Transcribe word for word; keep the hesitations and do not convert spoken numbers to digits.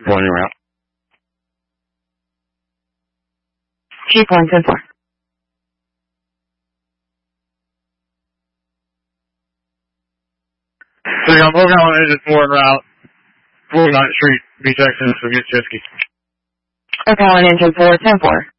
Going around. Chief one ten four. So I'm looking on engine four en route. forty-ninth Street, Beach Exodus, against Chesky. Okay, on engine four ten four.